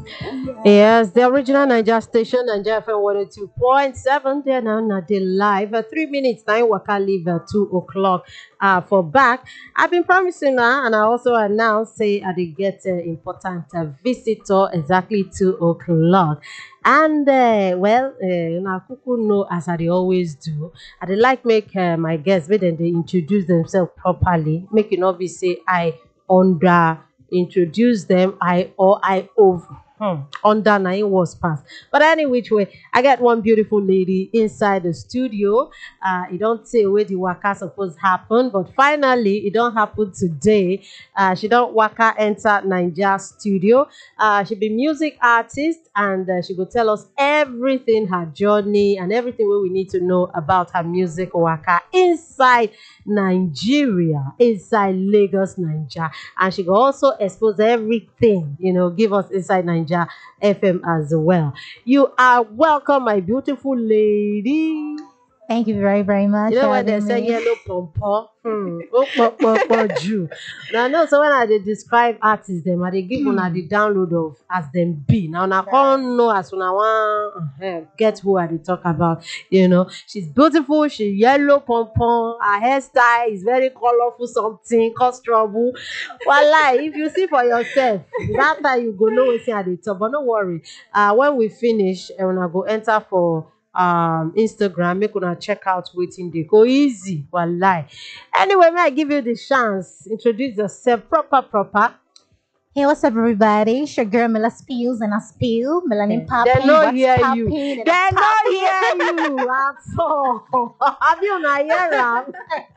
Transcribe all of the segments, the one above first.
Yes, the original Niger station, Niger FM 102.7. There now, na dey live. 3 minutes, now waka leave at 2 o'clock for back. I've been promising now, and I also announced, say, I did get important visitor exactly 2 o'clock. And, na kuku know as I dey always do. I dey like make my guests, make them they introduce themselves properly. Make it not be say, I under introduce them, I or I over. Under nine was passed. But any which way, I got one beautiful lady inside the studio. It don't say where the waka supposed happen, but finally it don't happen today. She don't waka enter Ninja studio. She be music artist and she will tell us everything her journey and everything what we need to know about her music waka inside Nigeria, inside Lagos, Nigeria. And she will also expose everything, give us inside Nigeria FM as well. You are welcome, my beautiful lady. Thank you very, very much You know for when they having say me. yellow pom Jew. Now I know so when I dey describe artists them, I dey give una the download of as them be. Now I can't know as una want get who I dey talk about. She's beautiful, she yellow pom, her hairstyle is very colorful, something cause trouble. Voila, if you see for yourself, that time you go know wetin I dey talk. But no worry. When we finish, una go enter for Instagram, make una check out wetin dey go easy, wallahi. Anyway, may I give you the chance, introduce yourself proper. Hey, what's up, everybody? It's your girl Mila Spills and I spill. Melanin They popping, no what's hear you. popping, and They I'm no popping. hear you at all. Have you una hear am?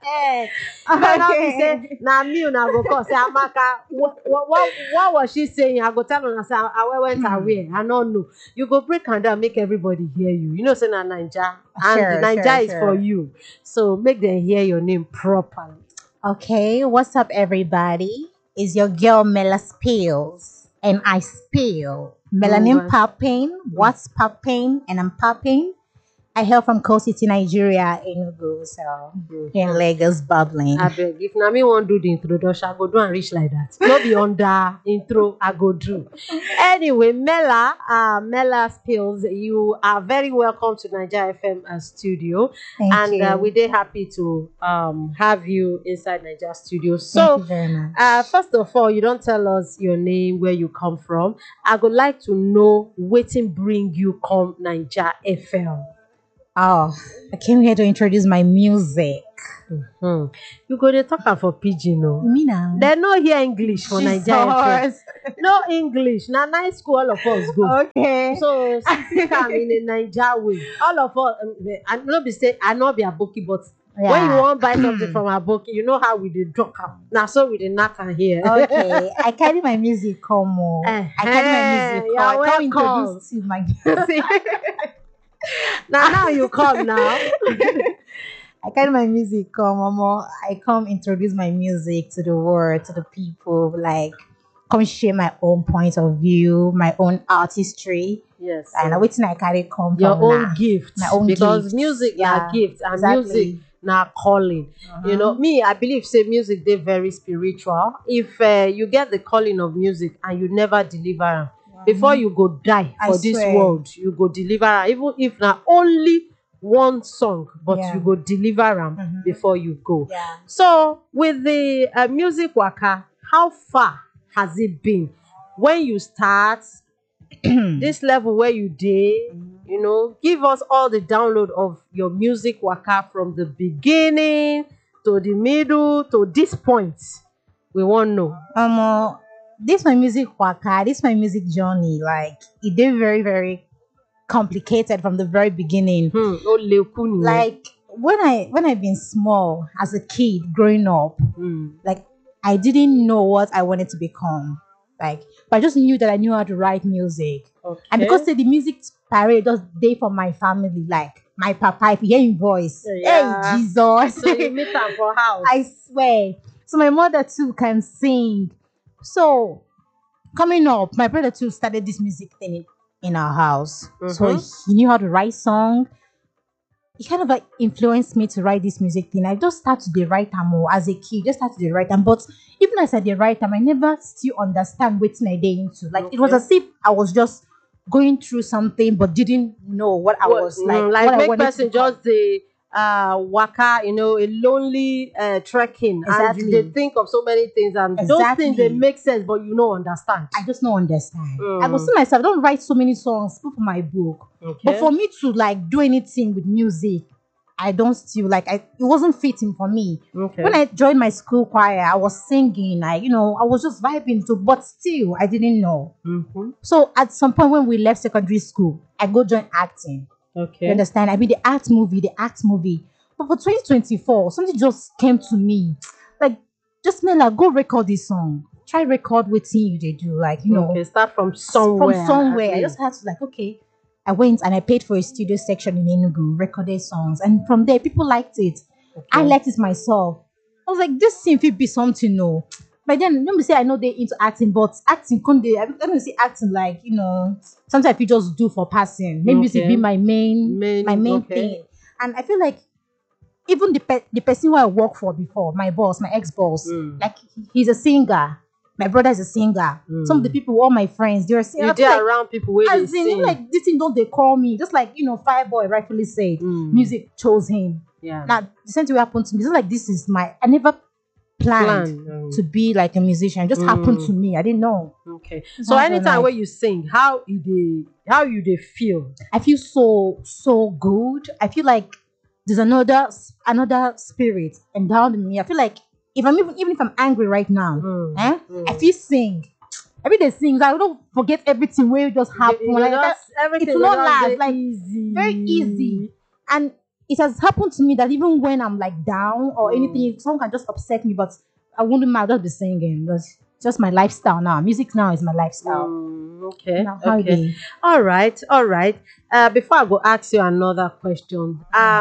May not be say na me una go call say Amaka. What was she saying? I go tell una say I went away. I don't know. You go break and down, make everybody hear you. You know, say na Naija, and Sure, Naija is for sure. you. So make them hear your name properly. Okay, what's up, everybody? It's your girl Mela Spills and I spill. Melanin Well, popping, what's popping, and I'm popping. I hail from Coast City, Nigeria, Enugu, so in Lagos, bubbling. abeg if na me wan do the introduction I go do am reach like that, no be under intro I go do. Anyway, Mela Spills, you are very welcome to Naija FM studio. Thank And you. we dey happy to have you inside Naija studio. Thank you So very much. first of all, you don't tell us your name, where you come from. I would like to know wetin bring you come Naija FM. Oh, I came here to introduce my music. Hmm. You go dey talk am for pidgin o. Me now. Dem no hear English for Naija FM. Jesus. No English. Na nice school all of us go. Okay. So speak am in a Naija way. All of us, I no be say I no be aboki, but when you Yeah. wan buy something from aboki, you know how we dey drop am. Na so we dey knack am here. Okay. I carry my music come. Oh. I carry my music You're come. I come welcome. introduce to my music. Now you come now. I carry my music come, Mama. I come introduce my music to the world, to the people, like come share my own point of view, my own artistry. Yes. And waiting I carry come Your from own now. gift. My own Because gift. music na Yeah, gift and exactly. music na calling. You know, me, I believe say music dey very spiritual. If you get the calling of music and you never deliver am, before you go die I for this swear. world, you go deliver am. Even if na only one song, but Yeah. you go deliver am before you go. Yeah. So with the music waka, how far has it been when you start this level where you dey? Give us all the download of your music waka from the beginning to the middle to this point. We want know. This my music waka, this my music journey. Like it did very, very complicated from the very beginning. O leku nìyẹn. Like when I've been small as a kid growing up, like I didn't know what I wanted to become. Like, but I just knew that I knew how to write music. And because say the music parade just day for my family, like my papa, if you hear his voice, Yeah. hey Jesus. So you meet am for house. I swear. So my mother too can sing. So coming up, my brother too started this music thing in our house. So he knew how to write song. it kind of like influenced me to write this music thing. I just started to write them more as a kid, just started to write them. But even as I did write them, I never still understand what I day into. Like it was Okay. as if I was just going through something but didn't know what I What, was like, like what I make wanted to person become. just the waka, a lonely trekking, and they Exactly. think of so many things, and those things they Exactly. make sense, but you don't understand. I just don't understand. I go Mm. see myself, I don't write so many songs, put for my book. But Okay. for me to like do anything with music, I don't still like it wasn't fitting for me. Okay. When I joined my school choir, I was singing, I was just vibing to, but still I didn't know. Mm-hmm. So at some point when we left secondary school, I go join acting. You Okay. understand? I mean the act movie. But for 2024, something just came to me. Like, just man, like go record this song. Try record with you they do. Like, Okay. Start from from somewhere. somewhere. I Agree. just had to like, okay. I went and I paid for a studio section in Enugu, recorded songs, and from there people liked it. I Okay. liked it myself. I was like, this thing will be something, no. But then let me say I know they into acting, but acting can't they I don't see acting like, sometimes you just do for passing. Maybe it be Okay. my main Okay. thing. And I feel like even the person who I worked for before, my boss, my ex-boss, Mm. like he's a singer. My brother is a singer. Some of the Mm. people, all my friends, they're singing. You I feel there like around people where they as in, sing. like this thing don't they call me? Just like Fireboy rightfully said, Mm. music chose him. Yeah. Now the same thing happened to me. It's not like this is I never planned Plan. to be like a musician. It just happened to me. I didn't know. Okay. It's So not your anytime life. when you sing, how you they feel? I feel so good. I feel like there's another spirit endowed in me. I feel like if I'm even if I'm angry right now, Mm. I feel sing. Every day sings. I don't forget everything where it just happened. You go Like, just it everything will go not just last. dey Like easy. very easy. And it has happened to me that even when I'm like down or anything, someone can just upset me, but I wouldn't mind just be singing. That's just my lifestyle now. Music now is my lifestyle. Okay. Now how Okay. they All right. All right. Before I go ask you another question.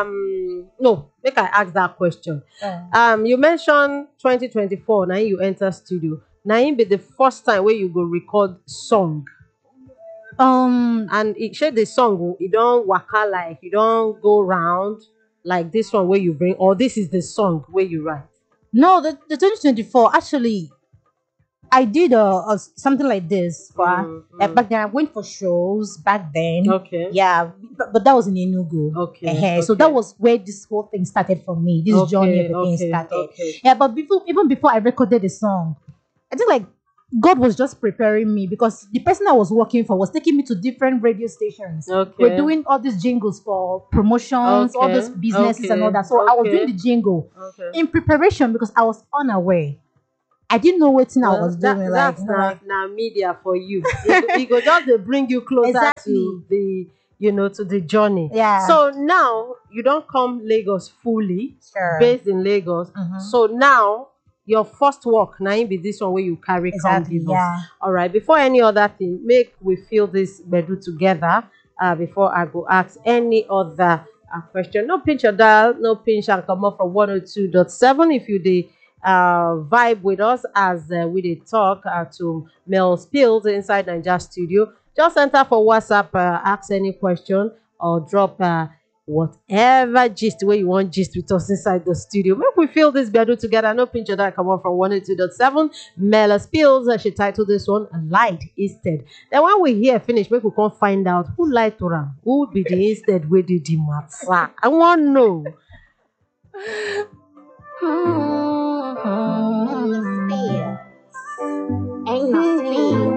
No, make I ask that question. You mentioned 2024. Now you enter studio. Now it be the first time where you go record song, and it share the song. You don't waka like you don't go round like this one where you bring, or this is the song where you write. no, the 2024 actually I did something like this for back then. I went for shows back then. Okay. Yeah, but that was in Enugu. Okay. So that was where this whole thing started for me. This journey, everything Okay. started. Okay. Yeah, but even before I recorded the song, I think like God was just preparing me because the person I was working for was taking me to different radio stations. Okay. We're doing all these jingles for promotions, all those Okay. businesses and all that. So I was doing the jingle Okay. in preparation because I was unaware. I didn't know what thing I was That doing. that's Like now media for you. It go just dey bring you closer exactly. to the journey. Yeah. So now you don't come Lagos fully, Sure. based in Lagos. So now your first work now be this one where you carry Exactly. come Yeah. All right. Before any other thing, make we feel this bedu together. Before I go ask any other question. No pinch your dial, no pinch and come up from 102.7 if you the vibe with us as we did talk to Mel Spills inside Niger studio. Just enter for WhatsApp, ask any question or drop whatever gist where you want gist with us inside the studio. Make we feel this better together. No pinch that come on from 102.7. Mela Spills, she titled this one Light Instead. Then when we hear finish, we can find out who lied to her, who be the instead where did the matter. I want to know. Ain't no speed.